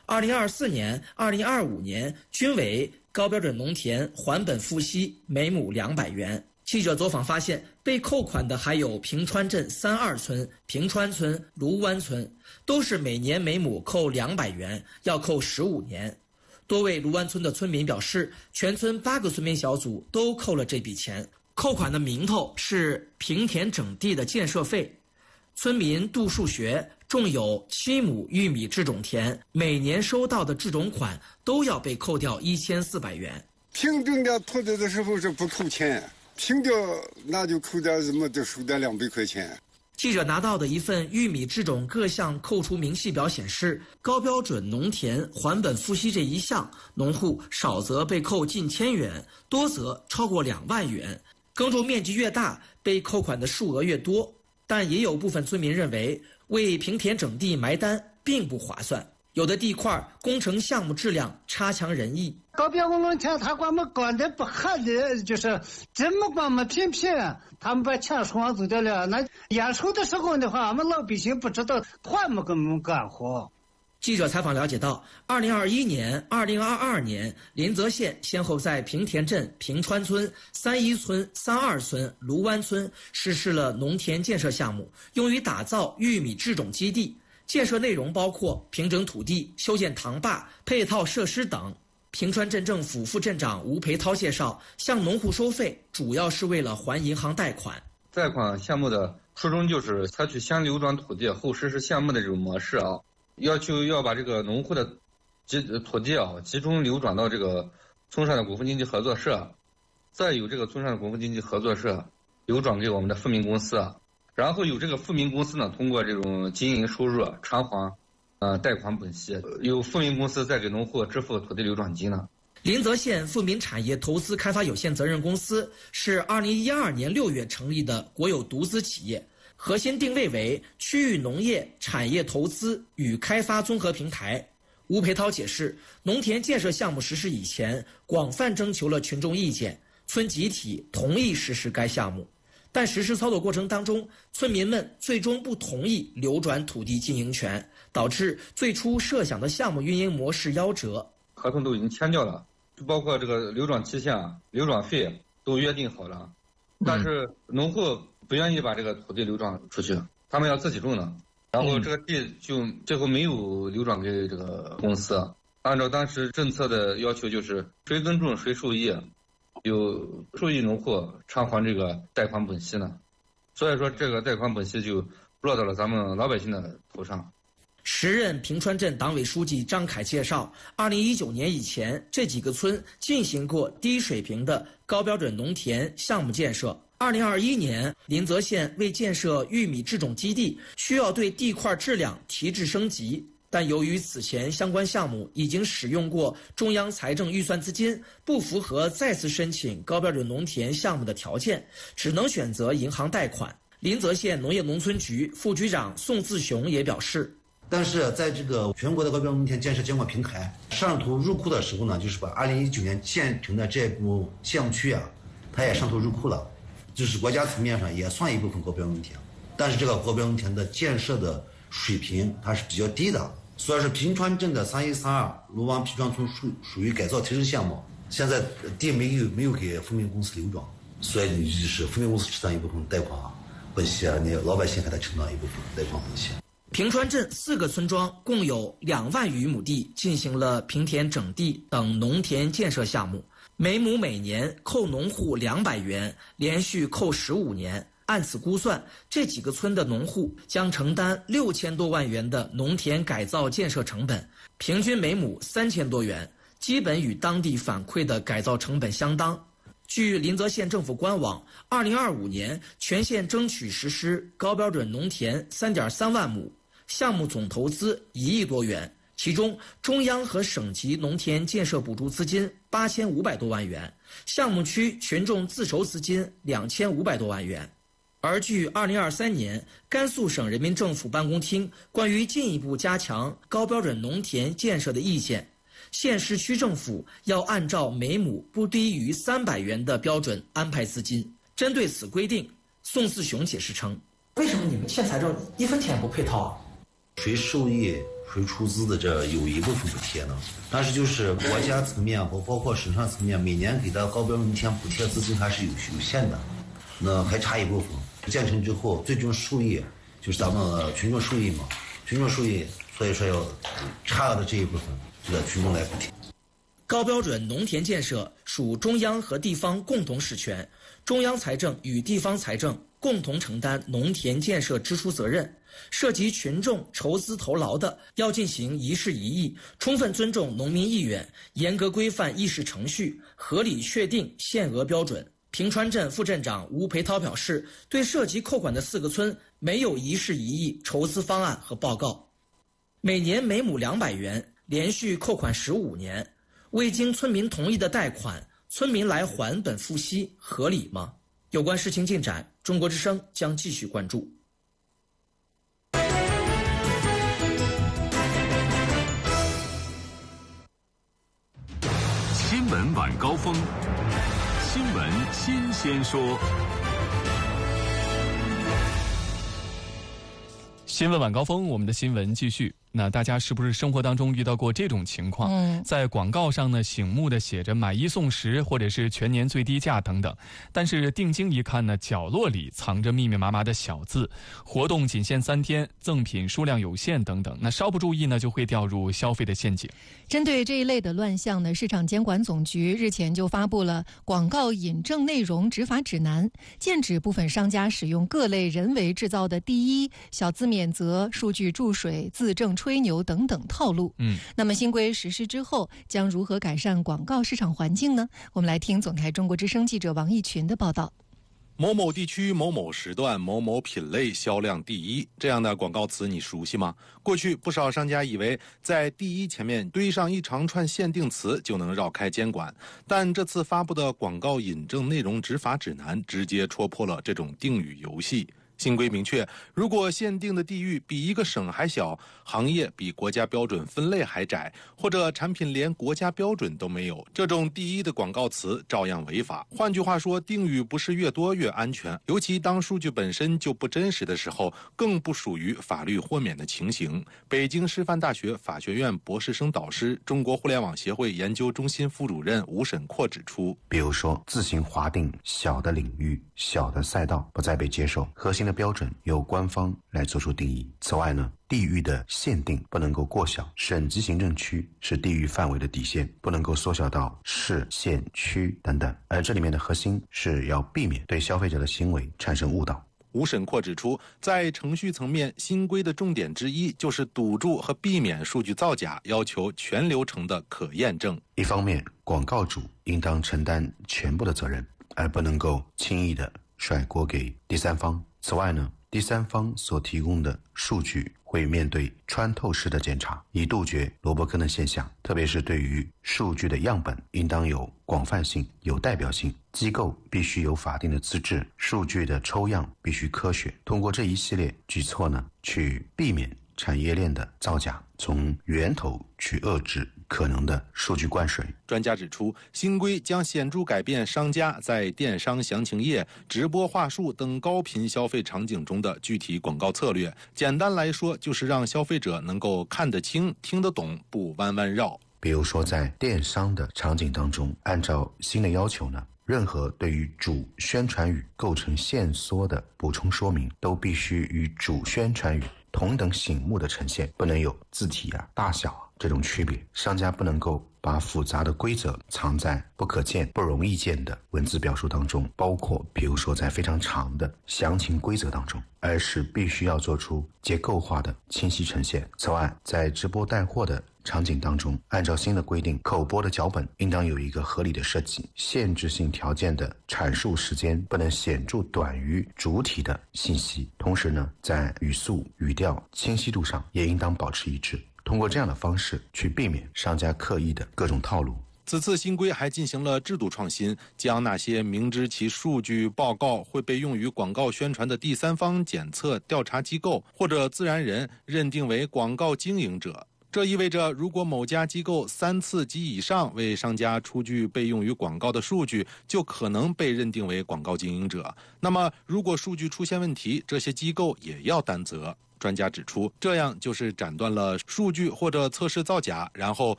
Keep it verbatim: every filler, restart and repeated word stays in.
二零二四年、二零二五年均为高标准农田还本付息每亩两百元。记者走访发现，被扣款的还有平川镇三二村、平川村、卢湾村，都是每年每亩扣两百元，要扣十五年。多位卢湾村的村民表示，全村八个村民小组都扣了这笔钱。扣款的名头是平田整地的建设费。村民杜树学种有七亩玉米制种田，每年收到的制种款都要被扣掉一千四百元。 平整的土地的时候是不扣钱，平掉那就扣点什么，就收点两百块钱。 记者拿到的一份玉米制种各项扣除明细表显示，高标准农田还本付息这一项，农户少则被扣近千元，多则超过两万元。耕种面积越大，被扣款的数额越多。但也有部分村民认为，为平田整地埋单并不划算。有的地块工程项目质量差强人意。 高标准农田他管我们管的不合理，就是怎么管我们偏偏他们把钱双走掉了。那验收的时候的话，我们老百姓不知道还没给我们干活。 记者采访了解到，二零二一年、二零二二年，临泽县先后在平田镇、平川村、三一村、三二村、卢湾村实施了农田建设项目，用于打造玉米制种基地。建设内容包括平整土地、修建塘坝、配套设施等。平川镇政府副镇长吴培涛介绍，向农户收费主要是为了还银行贷款。 贷款项目的初衷就是采取先流转土地后实施项目的这种模式啊，要求要把这个农户的集土地啊集中流转到这个村上的股份经济合作社，再由这个村上的股份经济合作社流转给我们的富民公司，然后由这个富民公司呢通过这种经营收入偿还呃贷款本息，由富民公司再给农户支付土地流转金呢。 临泽县富民产业投资开发有限责任公司是二零一二年六月成立的国有独资企业，核心定位为区域农业产业投资与开发综合平台。吴培涛解释，农田建设项目实施以前，广泛征求了群众意见，村集体同意实施该项目，但实施操作过程当中，村民们最终不同意流转土地经营权，导致最初设想的项目运营模式夭折。 合同都已经签掉了，包括这个流转期限、流转费都约定好了，但是农户不愿意把这个土地流转出去，他们要自己种的，然后这个地就最后没有流转给这个公司。按照当时政策的要求，就是谁耕种谁受益，有受益农户偿还这个贷款本息呢，所以说这个贷款本息就落到了咱们老百姓的头上。 时任平川镇党委书记张凯介绍，二零一九年以前，这几个村进行过低水平的高标准农田项目建设。二零二一年，临泽县为建设玉米制种基地，需要对地块质量提质升级，但由于此前相关项目已经使用过中央财政预算资金，不符合再次申请高标准农田项目的条件，只能选择银行贷款。临泽县农业农村局副局长宋自雄也表示， 但是在这个全国的高标准农田建设监管平台上图入库的时候呢，就是把二零一九年建成的这部项目区啊，它也上图入库了，就是国家层面上也算一部分高标准农田，但是这个高标准农田的建设的水平它是比较低的，所以说平川镇的三一三二卢湾皮庄村属属于改造提升项目，现在地没有没有给富民公司流转，所以就是富民公司承担一部分贷款本息啊，你老百姓还得承担一部分贷款本息。 平川镇四个村庄共有两万余亩地进行了平田整地等农田建设项目，每亩每年扣农户两百元，连续扣十五年。按此估算，这几个村的农户将承担六千多万元的农田改造建设成本，平均每亩三千多元，基本与当地反馈的改造成本相当。据临泽县政府官网，二零二五年全县争取实施高标准农田三点三万亩，项目总投资一亿多元，其中中央和省级农田建设补助资金八千五百多万元，项目区群众自筹资金两千五百多万元。而据二零二三年甘肃省人民政府办公厅关于进一步加强高标准农田建设的意见，县市区政府要按照每亩不低于三百元的标准安排资金。针对此规定，宋自雄解释称，为什么你们县财政一分钱也不配套啊？ 谁受益属于出资的这有一部分补贴呢，但是就是国家层面和包括省上层面每年给到高标准农田补贴资金还是有有限的，那还差一部分。建成之后，最终受益就是咱们群众受益嘛，群众受益，所以说要差额的这一部分就在群众来补贴。 高标准农田建设属中央和地方共同实权，中央财政与地方财政共同承担农田建设支出责任。涉及群众筹资投劳的，要进行一事一议，充分尊重农民意愿，严格规范议事程序，合理确定限额标准。平川镇副镇长吴培涛表示，对涉及扣款的四个村没有一事一议筹资方案和报告。每年每亩两百元，连续扣款十五年，未经村民同意的贷款，村民来还本付息，合理吗？有关事情进展，中国之声将继续关注。 新闻晚高峰，新闻新鲜说。 新闻晚高峰，我们的新闻继续。那大家是不是生活当中遇到过这种情况？嗯，在广告上呢，醒目的写着买一送十，或者是全年最低价等等，但是定睛一看呢，角落里藏着密密麻麻的小字，活动仅限三天，赠品数量有限等等。那稍不注意呢，就会掉入消费的陷阱。 针对这一类的乱象呢，市场监管总局日前就发布了广告引证内容执法指南，禁止部分商家使用各类人为制造的第一小字免责、数据注水、自证吹牛等等套路。嗯，那么新规实施之后，将如何改善广告市场环境呢？我们来听总台中国之声记者王义群的报道。 某某地区某某时段某某品类销量第一，这样的广告词你熟悉吗？过去不少商家以为在第一前面堆上一长串限定词就能绕开监管，但这次发布的广告引证内容执法指南直接戳破了这种定语游戏。新规明确，如果限定的地域比一个省还小，行业比国家标准分类还窄，或者产品连国家标准都没有，这种第一的广告词照样违法。换句话说，定语不是越多越安全，尤其当数据本身就不真实的时候，更不属于法律豁免的情形。北京师范大学法学院博士生导师、中国互联网协会研究中心副主任吴沈阔指出， 比如说自行划定小的领域、小的赛道不再被接受，核心的标准由官方来做出定义。此外呢，地域的限定不能够过小，省级行政区是地域范围的底线，不能够缩小到市、县、区等等。而这里面的核心是要避免对消费者的行为产生误导。 吴沈阔指出，在程序层面，新规的重点之一就是堵住和避免数据造假，要求全流程的可验证。 一方面，广告主应当承担全部的责任，而不能够轻易的甩锅给第三方。此外呢，第三方所提供的数据会面对穿透式的检查，以杜绝萝卜坑的现象。特别是对于数据的样本，应当有广泛性、有代表性，机构必须有法定的资质，数据的抽样必须科学。通过这一系列举措呢，去避免产业链的造假，从源头去遏制可能的数据灌水。 专家指出，新规将显著改变商家在电商详情页、直播话术等高频消费场景中的具体广告策略。简单来说，就是让消费者能够看得清、听得懂，不弯弯绕。 比如说，在电商的场景当中，按照新的要求呢，任何对于主宣传语构成限缩的补充说明，都必须与主宣传语同等醒目的呈现，不能有字体啊、大小啊这种区别。商家不能够把复杂的规则藏在不可见、不容易见的文字表述当中，包括比如说在非常长的详情规则当中，而是必须要做出结构化的清晰呈现。此外，在直播带货的场景当中，按照新的规定，口播的脚本应当有一个合理的设计，限制性条件的阐述时间不能显著短于主体的信息。同时呢，在语速、语调、清晰度上也应当保持一致。通过这样的方式去避免商家刻意的各种套路。 此次新规还进行了制度创新，将那些明知其数据报告会被用于广告宣传的第三方检测调查机构或者自然人认定为广告经营者。这意味着，如果某家机构三次及以上为商家出具被用于广告的数据，就可能被认定为广告经营者。那么，如果数据出现问题，这些机构也要担责。 专家指出，这样就是斩断了数据或者测试造假，然后